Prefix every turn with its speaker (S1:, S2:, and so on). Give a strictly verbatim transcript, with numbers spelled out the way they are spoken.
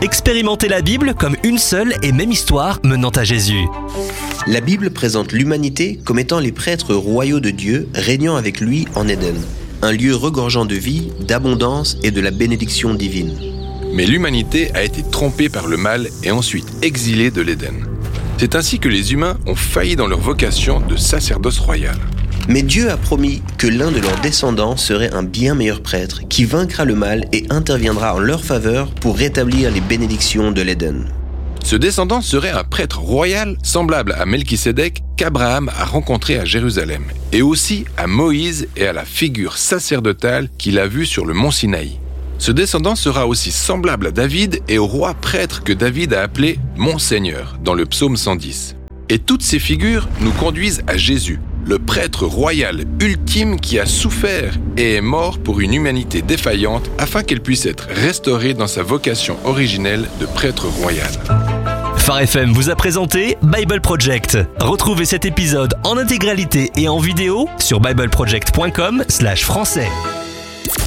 S1: Expérimentez la Bible comme une seule et même histoire menant à Jésus.
S2: La Bible présente l'humanité comme étant les prêtres royaux de Dieu régnant avec lui en Éden, un lieu regorgeant de vie, d'abondance et de la bénédiction divine.
S3: Mais l'humanité a été trompée par le mal et ensuite exilée de l'Éden. C'est ainsi que les humains ont failli dans leur vocation de sacerdoce royal.
S2: Mais Dieu a promis que l'un de leurs descendants serait un bien meilleur prêtre qui vaincra le mal et interviendra en leur faveur pour rétablir les bénédictions de l'Éden.
S3: Ce descendant serait un prêtre royal semblable à Melchisédek qu'Abraham a rencontré à Jérusalem, et aussi à Moïse et à la figure sacerdotale qu'il a vue sur le mont Sinaï. Ce descendant sera aussi semblable à David et au roi prêtre que David a appelé « Mon Seigneur » dans le psaume cent dix. Et toutes ces figures nous conduisent à Jésus, le prêtre royal ultime qui a souffert et est mort pour une humanité défaillante afin qu'elle puisse être restaurée dans sa vocation originelle de prêtre royal.
S1: Phare F M vous a présenté Bible Project. Retrouvez cet épisode en intégralité et en vidéo sur bible project point com slash français.